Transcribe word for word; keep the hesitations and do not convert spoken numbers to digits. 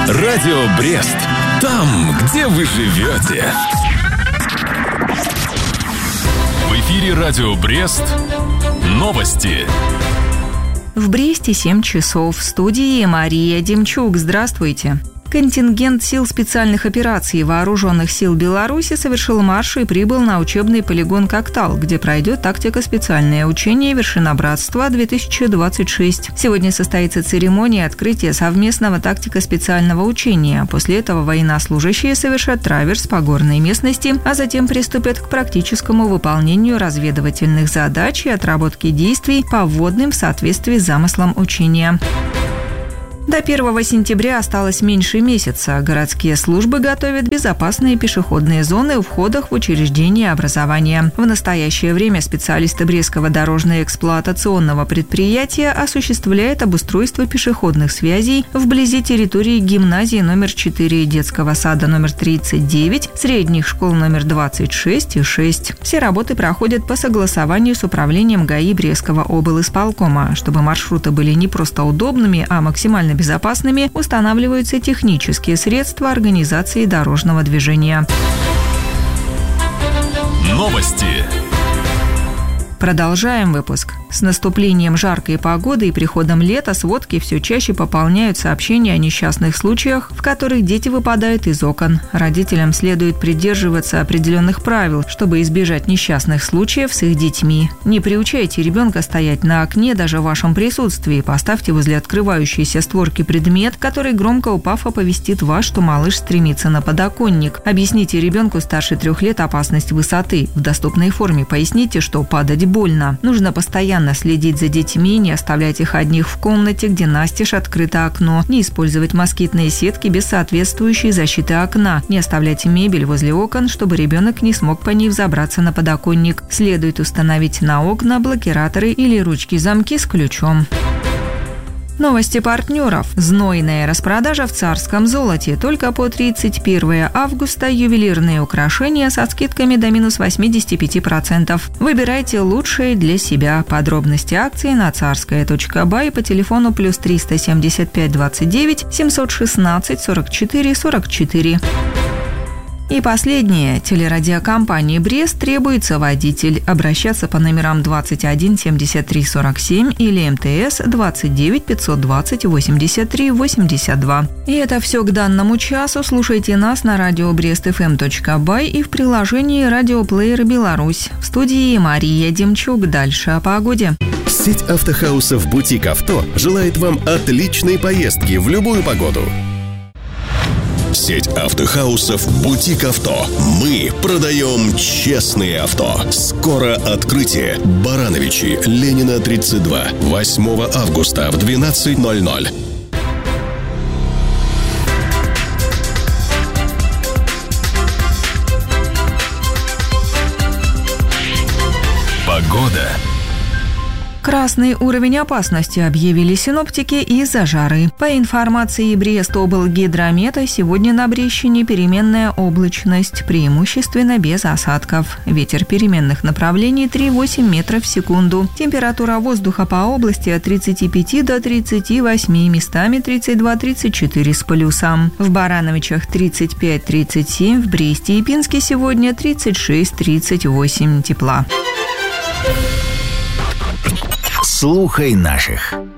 Радио Брест. Там, где вы живете. В эфире Радио Брест. Новости. В Бресте семь часов. В студии Мария Демчук. Здравствуйте. Контингент сил специальных операций Вооруженных сил Беларуси совершил марш и прибыл на учебный полигон «Коктал», где пройдет тактико-специальное учение «Вершина Братства-две тысячи двадцать шесть». Сегодня состоится церемония открытия совместного тактико-специального учения. После этого военнослужащие совершат траверс по горной местности, а затем приступят к практическому выполнению разведывательных задач и отработке действий по вводным в соответствии с замыслом учения. До первого сентября осталось меньше месяца. Городские службы готовят безопасные пешеходные зоны у входах в учреждения образования. В настоящее время специалисты Брестского дорожно-эксплуатационного предприятия осуществляют обустройство пешеходных связей вблизи территории гимназии номер четыре, детского сада номер тридцать девять, средних школ номер двадцать шесть и шесть. Все работы проходят по согласованию с управлением ГАИ Брестского облисполкома. Чтобы маршруты были не просто удобными, а максимально безопасными, устанавливаются технические средства организации дорожного движения. Новости. Продолжаем выпуск. С наступлением жаркой погоды и приходом лета сводки все чаще пополняют сообщения о несчастных случаях, в которых дети выпадают из окон. Родителям следует придерживаться определенных правил, чтобы избежать несчастных случаев с их детьми. Не приучайте ребенка стоять на окне даже в вашем присутствии. Поставьте возле открывающейся створки предмет, который, громко упав, оповестит вас, что малыш стремится на подоконник. Объясните ребенку старше трех лет опасность высоты. В доступной форме поясните, что падать больно. Нужно постоянно следить за детьми, не оставлять их одних в комнате, где настежь открыто окно, не использовать москитные сетки без соответствующей защиты окна, не оставлять мебель возле окон, чтобы ребенок не смог по ней взобраться на подоконник. Следует установить на окна блокираторы или ручки-замки с ключом. Новости партнеров. Знойная распродажа в Царском золоте. Только по тридцать первое августа ювелирные украшения со скидками до минус восемьдесят пять процентов. Выбирайте лучшее для себя. Подробности акции на царская точка бай по телефону плюс триста семьдесят пять двадцать девять семьсот шестнадцать сорок четыре сорок четыре. И последнее. Телерадиокомпании «Брест» требуется водитель. Обращаться по номерам двадцать один семьдесят три сорок семь или МТС двадцать девять пятьсот двадцать восемьдесят три восемьдесят два. И это все к данному часу. Слушайте нас на радио брест эф эм точка бай и в приложении «Радиоплеер Беларусь». В студии Мария Демчук. Дальше о погоде. Сеть автохаусов «Бутик Авто» желает вам отличной поездки в любую погоду. Сеть автохаусов «Бутик Авто». Мы продаем честные авто. Скоро открытие. Барановичи, Ленина, тридцать два. восьмого августа в двенадцать ноль ноль. Погода. Красный уровень опасности объявили синоптики из-за жары. По информации Брестоблгидромета, сегодня на Брещине переменная облачность, преимущественно без осадков. Ветер переменных направлений три целых восемь десятых метров в секунду. Температура воздуха по области от тридцати пяти до тридцати восьми, местами тридцать два - тридцать четыре с плюсом. В Барановичах тридцать пять - тридцать семь, в Бресте и Пинске сегодня тридцать шесть - тридцать восемь тепла. Слухай наших.